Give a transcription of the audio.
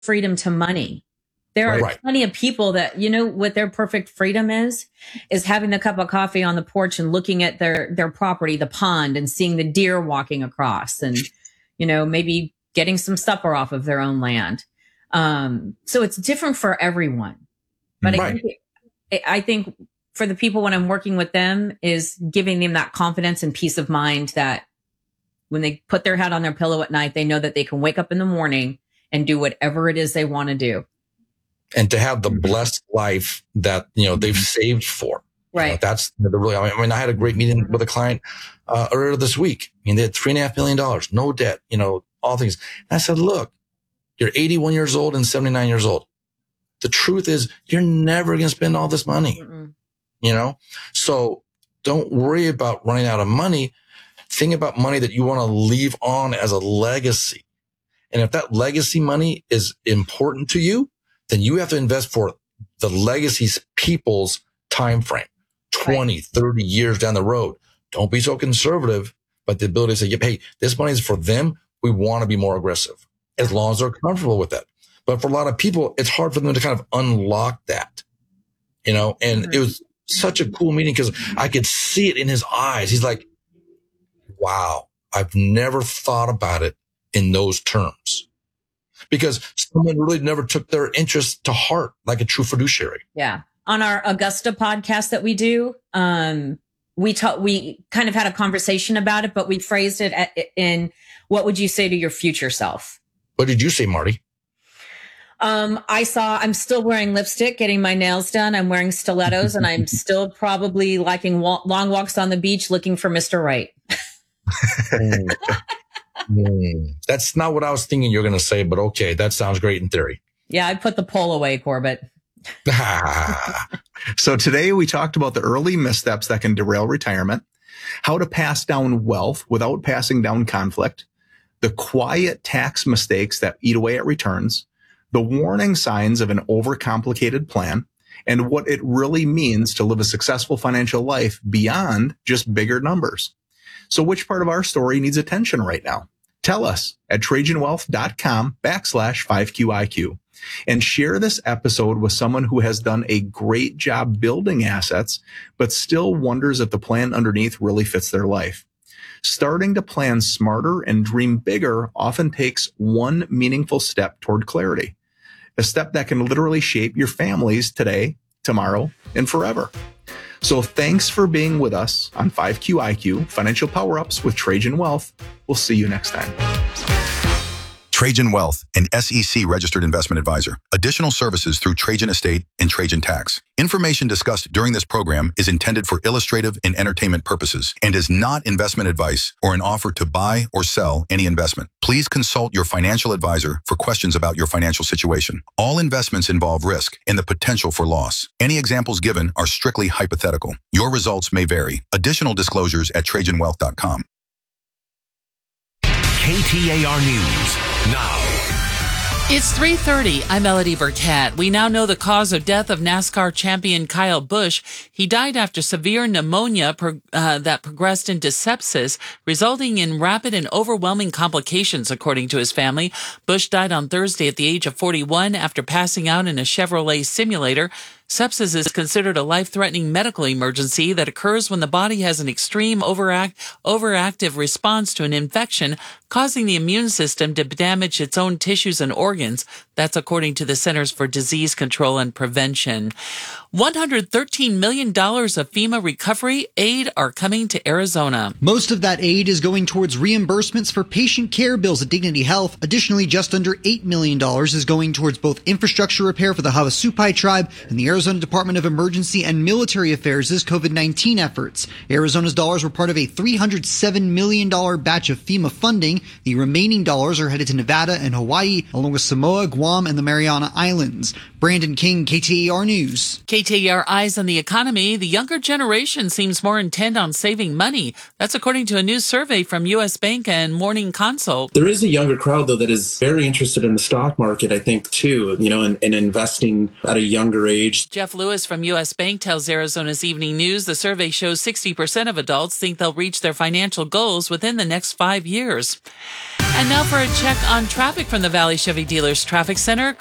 freedom to money. There are plenty of people that, what their perfect freedom is having the cup of coffee on the porch and looking at their property, the pond, and seeing the deer walking across, and, maybe getting some supper off of their own land. So it's different for everyone. But I think for the people, when I'm working with them, is giving them that confidence and peace of mind that when they put their head on their pillow at night, they know that they can wake up in the morning and do whatever it is they want to do. And to have the blessed life that, they've saved for. Right. That's really, I had a great meeting with a client earlier this week. They had $3.5 million, no debt, all things. And I said, look, you're 81 years old and 79 years old. The truth is you're never going to spend all this money, So don't worry about running out of money. Think about money that you want to leave on as a legacy. And if that legacy money is important to you, then you have to invest for the legacy's people's time frame, 20, 30 years down the road. Don't be so conservative, but the ability to say, hey, this money is for them. We want to be more aggressive as long as they're comfortable with that. But for a lot of people, it's hard for them to kind of unlock that, and it was such a cool meeting because I could see it in his eyes. He's like, wow, I've never thought about it in those terms. Because someone really never took their interest to heart like a true fiduciary. Yeah. On our Augusta podcast that we do, we kind of had a conversation about it, but we phrased it in, what would you say to your future self? What did you say, Marty? I'm still wearing lipstick, getting my nails done. I'm wearing stilettos, and I'm still probably liking long walks on the beach looking for Mr. Right. That's not what I was thinking you're going to say, but okay, that sounds great in theory. Yeah, I put the pole away, Corbett. So today we talked about the early missteps that can derail retirement, how to pass down wealth without passing down conflict, the quiet tax mistakes that eat away at returns, the warning signs of an overcomplicated plan, and what it really means to live a successful financial life beyond just bigger numbers. So which part of our story needs attention right now? Tell us at TrajanWealth.com/5QIQ and share this episode with someone who has done a great job building assets, but still wonders if the plan underneath really fits their life. Starting to plan smarter and dream bigger often takes one meaningful step toward clarity, a step that can literally shape your families today, tomorrow, and forever. So thanks for being with us on 5QIQ Financial Power-Ups with Trajan Wealth. We'll see you next time. Trajan Wealth, an SEC registered investment advisor. Additional services through Trajan Estate and Trajan Tax. Information discussed during this program is intended for illustrative and entertainment purposes and is not investment advice or an offer to buy or sell any investment. Please consult your financial advisor for questions about your financial situation. All investments involve risk and the potential for loss. Any examples given are strictly hypothetical. Your results may vary. Additional disclosures at TrajanWealth.com. KTAR News now. It's 3:30. I'm Melody Burkett. We now know the cause of death of NASCAR champion Kyle Busch. He died after severe pneumonia that progressed into sepsis, resulting in rapid and overwhelming complications, according to his family. Busch died on Thursday at the age of 41 after passing out in a Chevrolet simulator. Sepsis is considered a life-threatening medical emergency that occurs when the body has an extreme overactive response to an infection, causing the immune system to damage its own tissues and organs. That's according to the Centers for Disease Control and Prevention. $113 million of FEMA recovery aid are coming to Arizona. Most of that aid is going towards reimbursements for patient care bills at Dignity Health. Additionally, just under $8 million is going towards both infrastructure repair for the Havasupai tribe and the Arizona Department of Emergency and Military Affairs' COVID-19 efforts. Arizona's dollars were part of a $307 million batch of FEMA funding. The remaining dollars are headed to Nevada and Hawaii, along with Samoa, Guam, and the Mariana Islands. Brandon King, KTAR News. KTAR Eyes on the Economy. The younger generation seems more intent on saving money. That's according to a new survey from U.S. Bank and Morning Consult. There is a younger crowd, though, that is very interested in the stock market, I think, too, and investing at a younger age. Jeff Lewis from U.S. Bank tells Arizona's Evening News the survey shows 60% of adults think they'll reach their financial goals within the next 5 years. And now for a check on traffic from the Valley Chevy Dealers Traffic Center.